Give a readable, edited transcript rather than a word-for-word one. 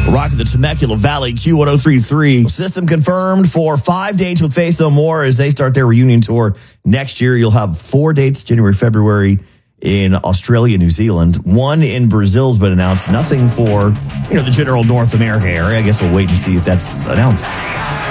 Rock of the Temecula Valley, Q1033. System confirmed for 5 dates with Faith No More as they start their reunion tour next year. You'll have 4 dates, January, February, in Australia, New Zealand. 1 in Brazil's been announced. Nothing for, the general North America area. I guess we'll wait and see if that's announced.